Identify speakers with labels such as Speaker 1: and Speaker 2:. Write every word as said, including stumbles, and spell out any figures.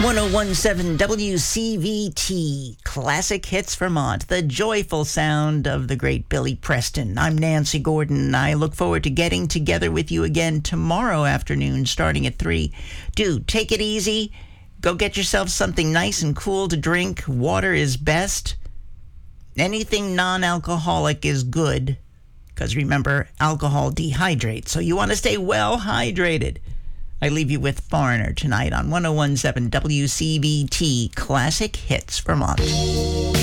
Speaker 1: ten seventeen W C V T, Classic Hits Vermont, the joyful sound of the great Billy Preston. I'm Nancy Gordon. I look forward to getting together with you again tomorrow afternoon starting at three. Do take it easy. Go get yourself something nice and cool to drink. Water is best. Anything non-alcoholic is good, because remember, alcohol dehydrates, so you want to stay well hydrated. I leave you with Foreigner tonight on ten seventeen W C V T, Classic Hits Vermont.